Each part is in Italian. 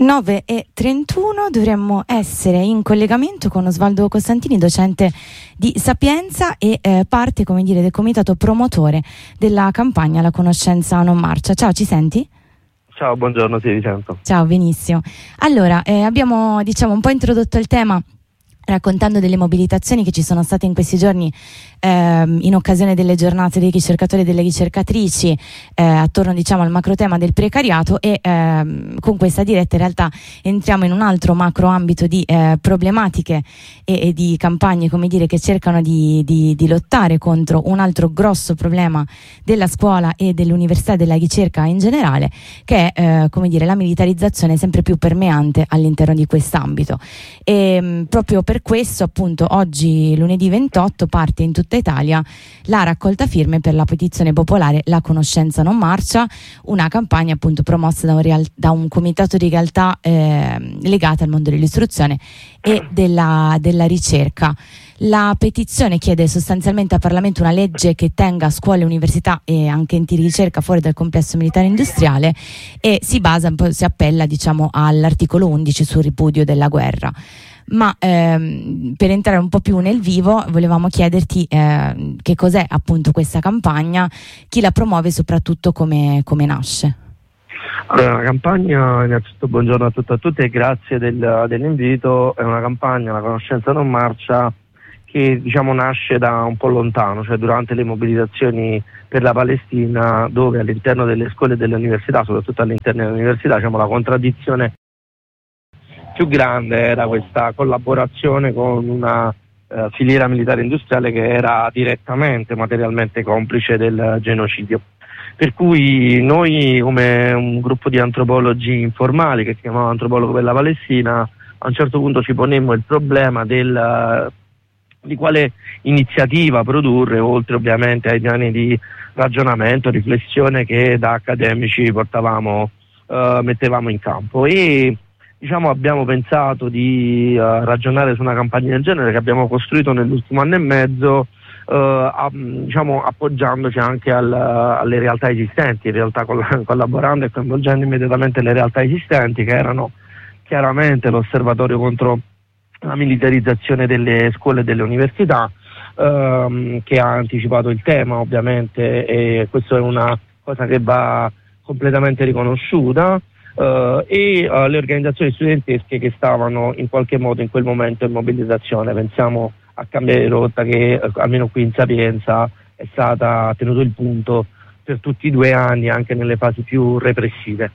9:31 dovremmo essere in collegamento con Osvaldo Costantini, docente di Sapienza e parte, come dire, del comitato promotore della campagna La conoscenza non marcia. Ciao, ci senti? Ciao, buongiorno, sì, vi sento. Ciao, benissimo. Allora, abbiamo un po' introdotto il tema raccontando delle mobilitazioni che ci sono state in questi giorni in occasione delle giornate dei ricercatori e delle ricercatrici attorno al macro tema del precariato e con questa diretta in realtà entriamo in un altro macro ambito di problematiche e di campagne, come dire, che cercano di lottare contro un altro grosso problema della scuola e dell'università e della ricerca in generale, che è la militarizzazione sempre più permeante all'interno di quest'ambito. E proprio per questo, appunto, oggi lunedì 28 parte in tutta Italia la raccolta firme per la petizione popolare La conoscenza non marcia, una campagna appunto promossa da un comitato di realtà legata al mondo dell'istruzione e della ricerca. La petizione chiede sostanzialmente al Parlamento una legge che tenga scuole, università e anche enti di ricerca fuori dal complesso militare industriale e si appella all'articolo 11 sul ripudio della guerra. Ma per entrare un po' più nel vivo volevamo chiederti che cos'è appunto questa campagna, chi la promuove e soprattutto come nasce. Allora, la campagna, innanzitutto buongiorno a tutti e a tutte e grazie dell'invito. È una campagna, La conoscenza non marcia, che nasce da un po' lontano, cioè durante le mobilitazioni per la Palestina, dove all'interno delle scuole e delle università, soprattutto all'interno delle università, la contraddizione più grande era questa collaborazione con una filiera militare industriale che era direttamente, materialmente complice del genocidio. Per cui noi, come un gruppo di antropologi informali che si chiamava Antropologo per la Palestina, a un certo punto ci ponemmo il problema di quale iniziativa produrre, oltre ovviamente ai piani di ragionamento, riflessione che da accademici mettevamo in campo. E abbiamo pensato di ragionare su una campagna del genere che abbiamo costruito nell'ultimo anno e mezzo, appoggiandoci anche alle realtà esistenti, in realtà collaborando e coinvolgendo immediatamente le realtà esistenti, che erano chiaramente l'Osservatorio contro la militarizzazione delle scuole e delle università, che ha anticipato il tema ovviamente, e questa è una cosa che va completamente riconosciuta, e le organizzazioni studentesche che stavano in qualche modo in quel momento in mobilitazione. Pensiamo a Cambiare Rotta, che almeno qui in Sapienza è stata tenuto il punto per tutti i 2 anni, anche nelle fasi più repressive.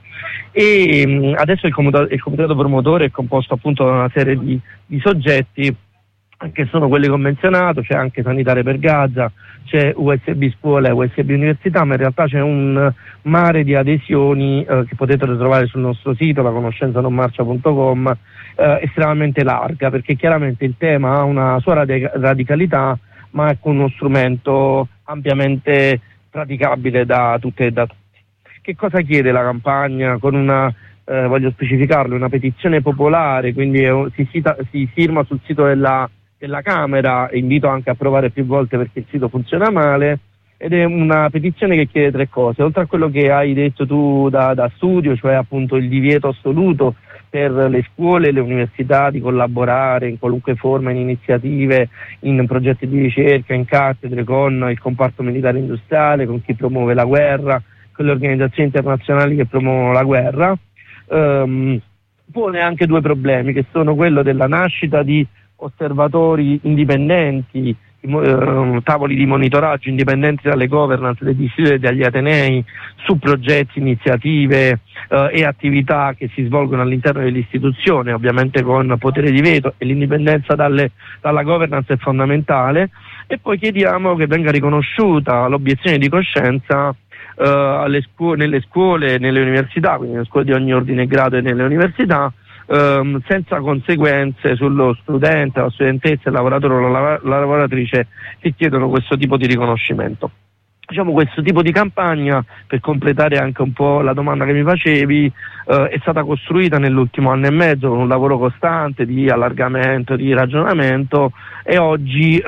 E adesso il comitato promotore è composto appunto da una serie di soggetti che sono quelli che ho menzionato. C'è anche Sanitari per Gaza, c'è USB Scuola e USB Università, ma in realtà c'è un mare di adesioni che potete trovare sul nostro sito, laconoscenzanonmarcia.com, estremamente larga, perché chiaramente il tema ha una sua radicalità, ma è con uno strumento ampiamente praticabile da tutte e da tutti. Che cosa chiede la campagna? Con voglio specificarlo, una petizione popolare, quindi si firma sul sito della Camera, invito anche a provare più volte perché il sito funziona male, ed è una petizione che chiede 3 cose, oltre a quello che hai detto tu da studio, cioè appunto il divieto assoluto per le scuole e le università di collaborare in qualunque forma, in iniziative, in progetti di ricerca, in cattedre con il comparto militare industriale, con chi promuove la guerra, con le organizzazioni internazionali che promuovono la guerra. Pone anche 2 problemi, che sono quello della nascita di osservatori indipendenti, tavoli di monitoraggio indipendenti dalle governance degli istituti e dagli atenei su progetti, iniziative e attività che si svolgono all'interno dell'istituzione, ovviamente con potere di veto, e l'indipendenza dalla governance è fondamentale. E poi chiediamo che venga riconosciuta l'obiezione di coscienza nelle scuole e nelle università, quindi nelle scuole di ogni ordine e grado e nelle università, senza conseguenze sullo studente, la studentessa, il lavoratore o la lavoratrice che chiedono questo tipo di riconoscimento. Questo tipo di campagna, per completare anche un po' la domanda che mi facevi, è stata costruita nell'ultimo anno e mezzo con un lavoro costante di allargamento, di ragionamento, e oggi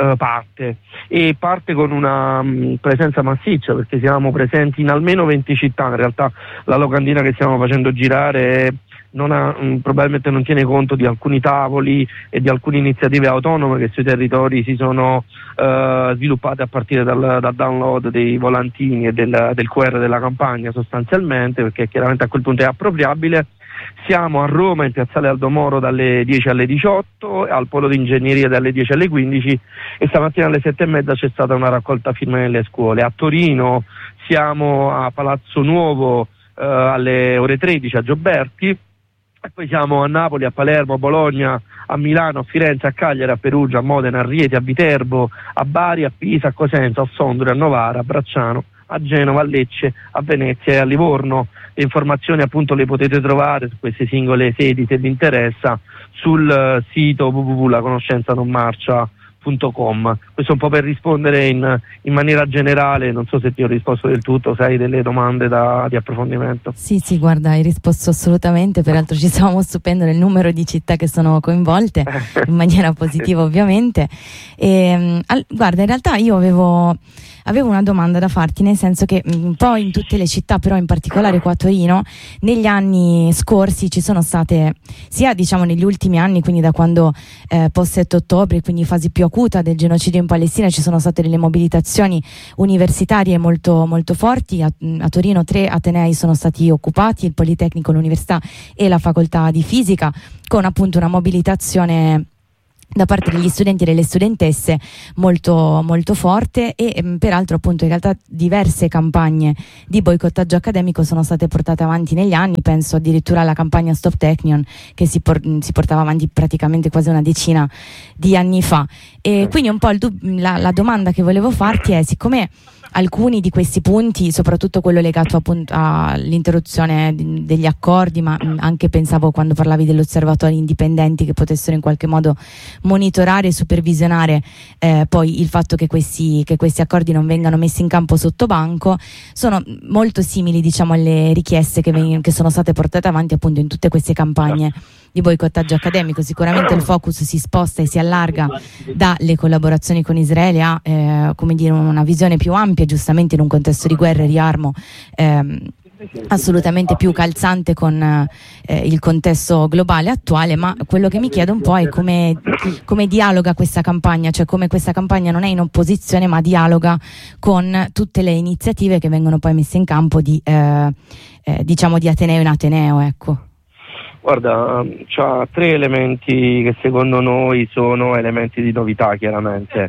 parte con una presenza massiccia, perché siamo presenti in almeno 20 città. In realtà la locandina che stiamo facendo girare è probabilmente non tiene conto di alcuni tavoli e di alcune iniziative autonome che sui territori si sono sviluppate a partire dal download dei volantini e del QR della campagna, sostanzialmente, perché chiaramente a quel punto è appropriabile. Siamo a Roma in piazzale Aldo Moro dalle 10 alle 18, al polo di ingegneria dalle 10 alle 15 e stamattina alle 7:30 c'è stata una raccolta firme nelle scuole. A Torino siamo a Palazzo Nuovo alle ore 13 a Gioberti, e poi siamo a Napoli, a Palermo, a Bologna, a Milano, a Firenze, a Cagliari, a Perugia, a Modena, a Rieti, a Viterbo, a Bari, a Pisa, a Cosenza, a Sondrio, a Novara, a Bracciano, a Genova, a Lecce, a Venezia e a Livorno. Le informazioni appunto le potete trovare su queste singole sedi, se vi interessa, sul sito www.laconoscenzaNonMarcia.com. Questo un po' per rispondere in maniera generale. Non so se ti ho risposto del tutto, se hai delle domande di approfondimento. Sì, guarda, hai risposto assolutamente, peraltro ci stavamo stupendo del numero di città che sono coinvolte in maniera positiva ovviamente. Guarda, in realtà io avevo una domanda da farti, nel senso che un po' in tutte le città, però in particolare qua a Torino, negli anni scorsi ci sono state, sia diciamo negli ultimi anni, quindi da quando post 7 ottobre, quindi fase più acuta del genocidio in Palestina, ci sono state delle mobilitazioni universitarie molto, molto forti. A Torino 3 atenei sono stati occupati, il Politecnico, l'Università e la Facoltà di Fisica, con appunto una mobilitazione da parte degli studenti e delle studentesse molto, molto forte e peraltro appunto in realtà diverse campagne di boicottaggio accademico sono state portate avanti negli anni. Penso addirittura alla campagna Stop Technion, che si portava avanti praticamente quasi una decina di anni fa. E quindi un po' la domanda che volevo farti è: siccome alcuni di questi punti, soprattutto quello legato appunto all'interruzione degli accordi, ma anche pensavo quando parlavi degli osservatori indipendenti che potessero in qualche modo monitorare e supervisionare poi il fatto che questi accordi non vengano messi in campo sotto banco, sono molto simili diciamo alle richieste che sono state portate avanti appunto in tutte queste campagne di boicottaggio accademico. Sicuramente il focus si sposta e si allarga dalle collaborazioni con Israele a come dire, una visione più ampia, giustamente in un contesto di guerra e riarmo assolutamente più calzante con il contesto globale attuale. Ma quello che mi chiedo un po' è come dialoga questa campagna, cioè come questa campagna non è in opposizione ma dialoga con tutte le iniziative che vengono poi messe in campo diciamo di Ateneo in Ateneo, ecco. Guarda, c'ha 3 elementi che secondo noi sono elementi di novità, chiaramente.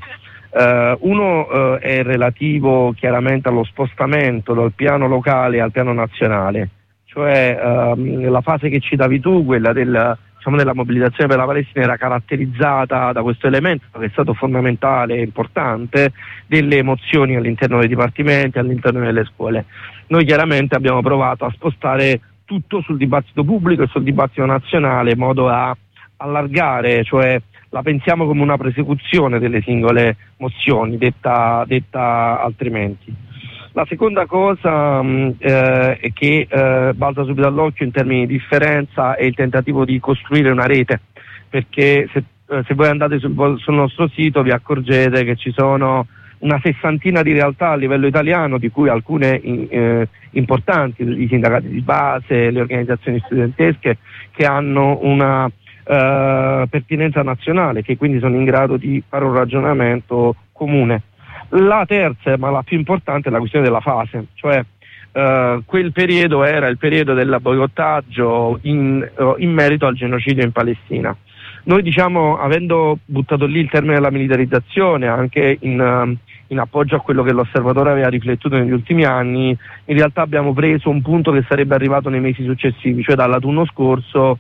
Uno è relativo chiaramente allo spostamento dal piano locale al piano nazionale, cioè la fase che citavi tu, quella della mobilitazione per la Palestina, era caratterizzata da questo elemento che è stato fondamentale e importante, delle emozioni all'interno dei dipartimenti, all'interno delle scuole. Noi chiaramente abbiamo provato a spostare tutto sul dibattito pubblico e sul dibattito nazionale, in modo a allargare, cioè la pensiamo come una prosecuzione delle singole mozioni, detta altrimenti. La seconda cosa che balza subito all'occhio in termini di differenza è il tentativo di costruire una rete, perché se voi andate sul nostro sito vi accorgete che ci sono una 60ina di realtà a livello italiano, di cui alcune importanti, i sindacati di base, le organizzazioni studentesche, che hanno una pertinenza nazionale, che quindi sono in grado di fare un ragionamento comune. La terza, ma la più importante, è la questione della fase, cioè quel periodo era il periodo del boicottaggio in merito al genocidio in Palestina. Noi diciamo, avendo buttato lì il termine della militarizzazione, anche in appoggio a quello che l'osservatore aveva riflettuto negli ultimi anni, in realtà abbiamo preso un punto che sarebbe arrivato nei mesi successivi, cioè dall'autunno scorso,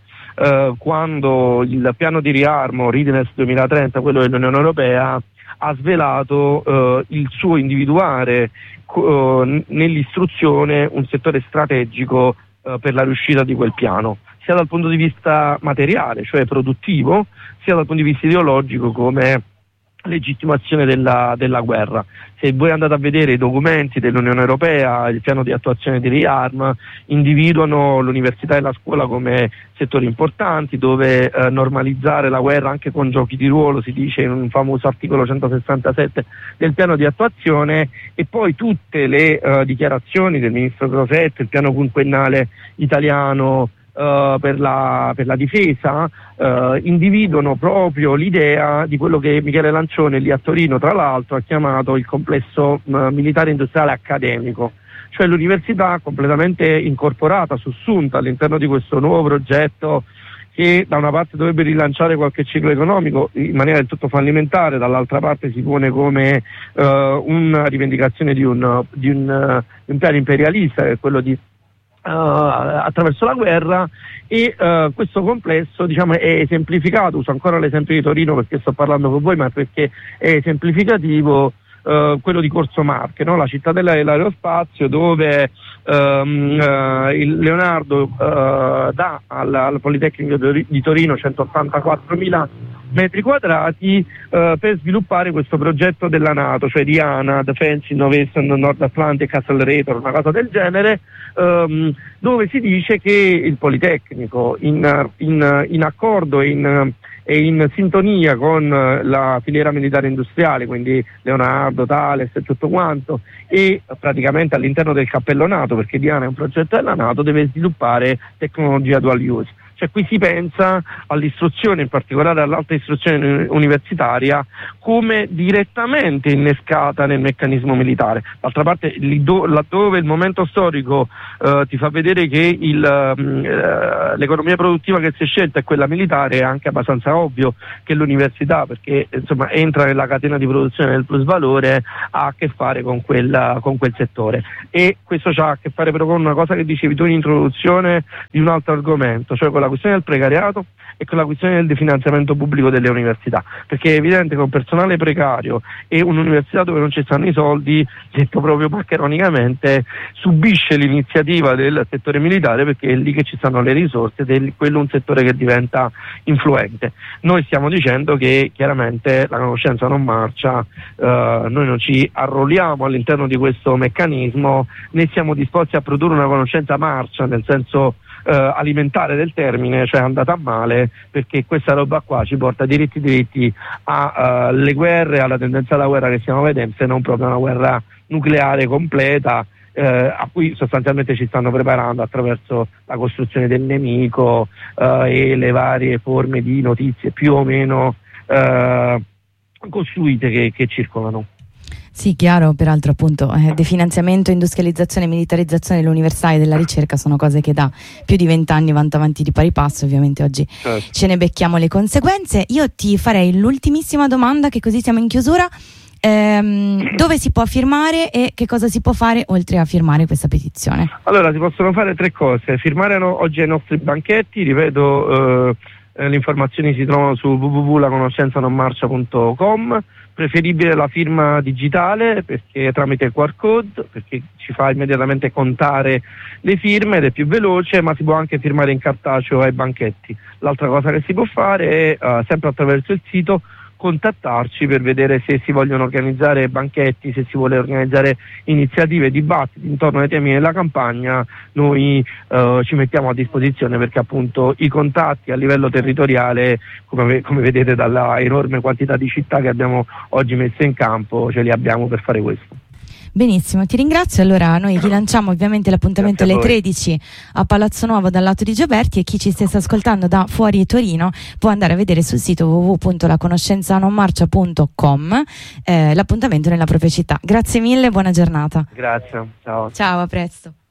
quando il piano di riarmo Readiness 2030, quello dell'Unione Europea, ha svelato il suo individuare nell'istruzione un settore strategico per la riuscita di quel piano, sia dal punto di vista materiale, cioè produttivo, sia dal punto di vista ideologico come legittimazione della guerra. Se voi andate a vedere i documenti dell'Unione Europea, il piano di attuazione di ReArm individuano l'università e la scuola come settori importanti dove normalizzare la guerra anche con giochi di ruolo, si dice in un famoso articolo 167 del piano di attuazione, e poi tutte le dichiarazioni del ministro Crosetto, il piano quinquennale italiano per la difesa, individuano proprio l'idea di quello che Michele Lancione lì a Torino tra l'altro ha chiamato il complesso militare industriale accademico, cioè l'università completamente incorporata, sussunta all'interno di questo nuovo progetto che da una parte dovrebbe rilanciare qualche ciclo economico in maniera del tutto fallimentare, dall'altra parte si pone come una rivendicazione di un piano imperialista, che è quello di attraverso la guerra, e questo complesso è esemplificato, uso ancora l'esempio di Torino perché sto parlando con voi, ma perché è esemplificativo, quello di Corso Marche, no? La cittadella dell'aerospazio, dove il Leonardo dà al Politecnico di Torino 184.000 metri quadrati per sviluppare questo progetto della NATO, cioè di ANA, Defense Innovation North Atlantic Accelerator, una cosa del genere, dove si dice che il Politecnico in accordo e in sintonia con la filiera militare industriale, quindi Leonardo, Thales e tutto quanto, e praticamente all'interno del cappello NATO, perché Diana è un progetto della NATO, deve sviluppare tecnologia dual use. Cioè qui si pensa all'istruzione, in particolare all'alta istruzione universitaria, come direttamente innescata nel meccanismo militare. D'altra parte, laddove il momento storico ti fa vedere che l'economia produttiva che si è scelta è quella militare, è anche abbastanza ovvio che l'università, perché insomma entra nella catena di produzione del plus valore, ha a che fare con quel settore. E questo ha a che fare però con una cosa che dicevi tu in introduzione di un altro argomento, cioè con la questione del precariato e con la questione del definanziamento pubblico delle università, perché è evidente che un personale precario e un'università dove non ci stanno i soldi, detto proprio maccheronicamente, subisce l'iniziativa del settore militare, perché è lì che ci stanno le risorse ed è quello un settore che diventa influente. Noi stiamo dicendo che chiaramente la conoscenza non marcia, noi non ci arroliamo all'interno di questo meccanismo, né siamo disposti a produrre una conoscenza marcia, nel senso alimentare del termine, cioè andata a male, perché questa roba qua ci porta diritti alle guerre, alla tendenza alla guerra che stiamo vedendo, se non proprio una guerra nucleare completa, a cui sostanzialmente ci stanno preparando attraverso la costruzione del nemico e le varie forme di notizie più o meno costruite che circolano. Sì, chiaro, peraltro appunto definanziamento, industrializzazione e militarizzazione dell'università e della ricerca sono cose che da più di 20 anni vanno avanti di pari passo, ovviamente oggi ce ne becchiamo le conseguenze. Io ti farei l'ultimissima domanda, che così siamo in chiusura. Dove si può firmare e che cosa si può fare oltre a firmare questa petizione? Allora, si possono fare 3 cose: firmare oggi ai nostri banchetti, ripeto, le informazioni si trovano su www.laconoscenzanonmarcia.com, preferibile la firma digitale perché tramite QR code, perché ci fa immediatamente contare le firme ed è più veloce, ma si può anche firmare in cartaceo ai banchetti. L'altra cosa che si può fare è sempre attraverso il sito contattarci per vedere se si vogliono organizzare banchetti, se si vuole organizzare iniziative, dibattiti intorno ai temi della campagna. Noi ci mettiamo a disposizione, perché appunto i contatti a livello territoriale, come vedete dalla enorme quantità di città che abbiamo oggi messo in campo, ce li abbiamo per fare questo. Benissimo, ti ringrazio. Allora noi rilanciamo ovviamente l'appuntamento alle 13 a Palazzo Nuovo dal lato di Gioberti, e chi ci stesse ascoltando da fuori Torino può andare a vedere sul sito www.laconoscenzanonmarcia.com l'appuntamento nella propria città. Grazie mille, buona giornata. Grazie, ciao. Ciao, a presto.